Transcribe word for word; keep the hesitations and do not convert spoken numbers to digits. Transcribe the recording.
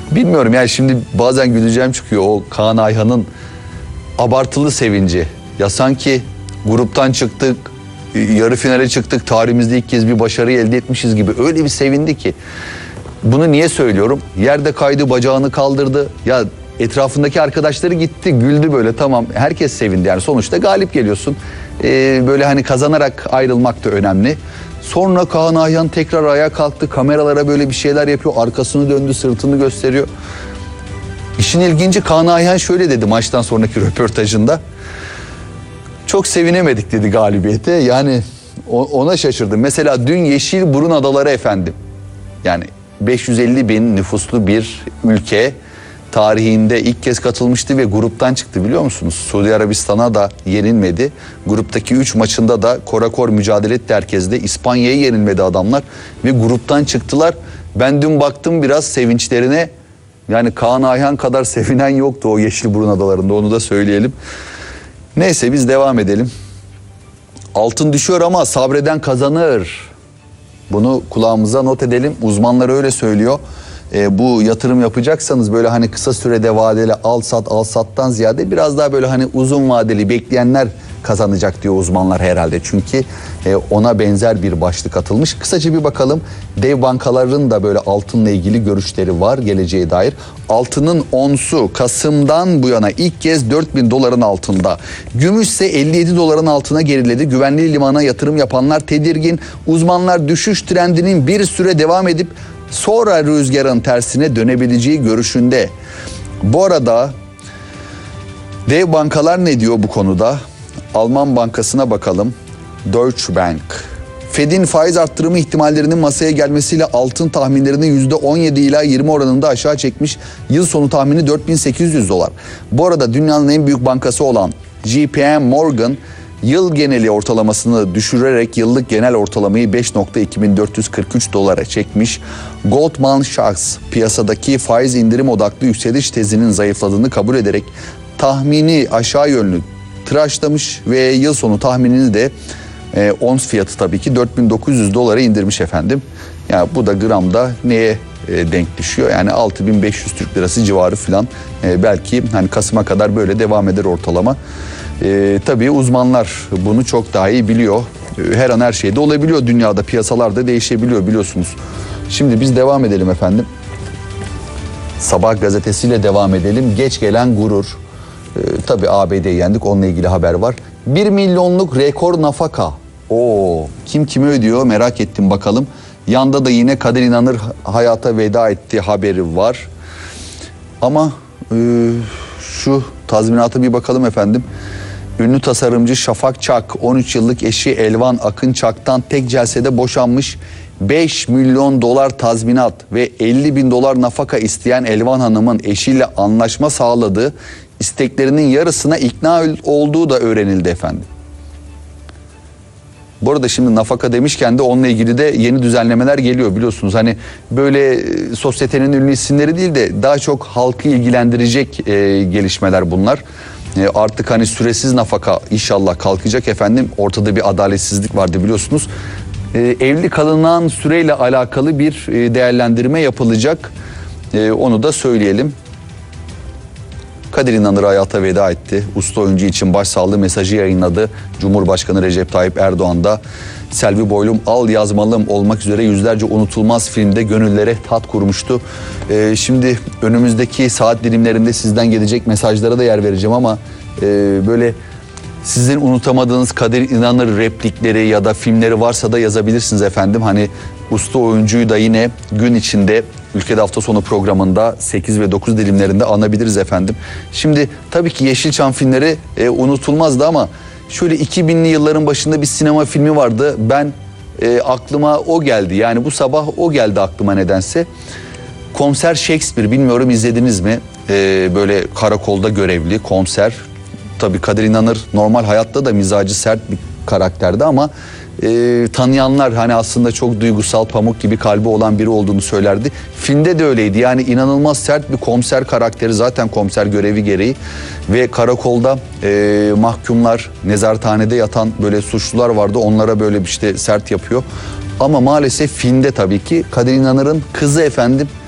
Bilmiyorum yani, şimdi bazen güleceğim çıkıyor o Kaan Ayhan'ın abartılı sevinci. Ya sanki gruptan çıktık, yarı finale çıktık, tarihimizde ilk kez bir başarıyı elde etmişiz gibi öyle bir sevindi ki. Bunu niye söylüyorum? Yerde kaydı, bacağını kaldırdı. Ya etrafındaki arkadaşları gitti, güldü böyle, tamam, herkes sevindi. Yani sonuçta galip geliyorsun. Ee, böyle hani kazanarak ayrılmak da önemli. Sonra Kaan Ayhan tekrar ayağa kalktı. Kameralara böyle bir şeyler yapıyor. Arkasını döndü, sırtını gösteriyor. İşin ilginci, Kaan Ayhan şöyle dedi maçtan sonraki röportajında. Çok sevinemedik dedi galibiyete. Yani ona şaşırdım. Mesela dün Yeşilburun Adaları efendim. Yani beş yüz elli bin nüfuslu bir ülke tarihinde ilk kez katılmıştı ve gruptan çıktı, biliyor musunuz? Suudi Arabistan'a da yenilmedi. Gruptaki üç maçında da korakor mücadele etti herkeste. İspanya'ya yenilmedi adamlar ve gruptan çıktılar. Ben dün baktım biraz sevinçlerine. Yani Kaan Ayhan kadar sevinen yoktu o Yeşilburun Adaları'nda, onu da söyleyelim. Neyse biz devam edelim. Altın düşüyor ama sabreden kazanır. Bunu kulağımıza not edelim. Uzmanlar öyle söylüyor. E, bu yatırım yapacaksanız böyle hani kısa sürede vadeli al sat al sattan ziyade biraz daha böyle hani uzun vadeli bekleyenler kazanacak diyor uzmanlar herhalde. Çünkü e, ona benzer bir başlık atılmış. Kısaca bir bakalım. Dev bankaların da böyle altınla ilgili görüşleri var geleceğe dair. Altının onsu Kasım'dan bu yana ilk kez dört bin doların altında. Gümüş ise elli yedi doların altına geriledi. Güvenli limana yatırım yapanlar tedirgin. Uzmanlar düşüş trendinin bir süre devam edip sonra rüzgarın tersine dönebileceği görüşünde. Bu arada dev bankalar ne diyor bu konuda? Alman bankasına bakalım. Deutsche Bank. Fed'in faiz arttırımı ihtimallerinin masaya gelmesiyle altın tahminlerini yüzde on yedi ila yirmi oranında aşağı çekmiş. Yıl sonu tahmini dört bin sekiz yüz dolar. Bu arada dünyanın en büyük bankası olan J P Morgan yıl geneli ortalamasını düşürerek yıllık genel ortalamayı beş nokta iki bin dört yüz kırk üç dolara çekmiş. Goldman Sachs piyasadaki faiz indirim odaklı yükseliş tezinin zayıfladığını kabul ederek tahmini aşağı yönlü tıraşlamış ve yıl sonu tahminini de e, ons fiyatı tabii ki dört bin dokuz yüz dolara indirmiş efendim. Yani bu da gramda neye e, denk düşüyor? Yani altı bin beş yüz Türk lirası civarı falan. E, belki hani Kasım'a kadar böyle devam eder ortalama. E, tabii uzmanlar bunu çok daha iyi biliyor. E, her an her şey de olabiliyor dünyada, piyasalar da değişebiliyor biliyorsunuz. Şimdi biz devam edelim efendim. Sabah gazetesiyle devam edelim. Geç gelen gurur. Ee, tabii A B D'yi yendik, onunla ilgili haber var. bir milyonluk rekor nafaka. Oo, kim kimi ödüyor merak ettim bakalım. Yanda da yine Kadir İnanır hayata veda etti haberi var. Ama e, şu tazminata bir bakalım efendim. Ünlü tasarımcı Şafak Çak on üç yıllık eşi Elvan Akın Çak'tan tek celsede boşanmış. beş milyon dolar tazminat ve elli bin dolar nafaka isteyen Elvan Hanım'ın eşiyle anlaşma sağladığı, isteklerinin yarısına ikna olduğu da öğrenildi efendim. Bu arada şimdi nafaka demişken de onunla ilgili de yeni düzenlemeler geliyor biliyorsunuz. Hani böyle sosyetenin ünlü isimleri değil de daha çok halkı ilgilendirecek e, gelişmeler bunlar. E, artık hani süresiz nafaka inşallah kalkacak efendim. Ortada bir adaletsizlik vardı biliyorsunuz. E, evli kalınan süreyle alakalı bir e, değerlendirme yapılacak. E, onu da söyleyelim. Kadir İnanır hayata veda etti. Usta oyuncu için başsağlığı mesajı yayınladı. Cumhurbaşkanı Recep Tayyip Erdoğan da Selvi Boylum, Al Yazmalım olmak üzere yüzlerce unutulmaz filmde gönüllere tat kurmuştu. Ee, şimdi önümüzdeki saat dilimlerinde sizden gelecek mesajlara da yer vereceğim ama e, böyle sizin unutamadığınız Kadir İnanır replikleri ya da filmleri varsa da yazabilirsiniz efendim. Hani usta oyuncuyu da yine gün içinde Ülkede Hafta Sonu programında sekiz ve dokuz dilimlerinde anabiliriz efendim. Şimdi tabii ki Yeşilçam filmleri e, unutulmazdı ama şöyle iki binli yılların başında bir sinema filmi vardı. Ben e, aklıma o geldi. Yani bu sabah o geldi aklıma nedense. Komiser Shakespeare, bilmiyorum izlediniz mi? E, böyle karakolda görevli komiser. Tabii Kadir İnanır normal hayatta da mizacı sert bir karakterdi ama e, tanıyanlar hani aslında çok duygusal, pamuk gibi kalbi olan biri olduğunu söylerdi. Filmde de öyleydi. Yani inanılmaz sert bir komiser karakteri, zaten komiser görevi gereği ve karakolda e, mahkumlar, nezarethanede yatan böyle suçlular vardı. Onlara böyle işte sert yapıyor. Ama maalesef filmde tabii ki Kadir İnanır'ın kızı efendim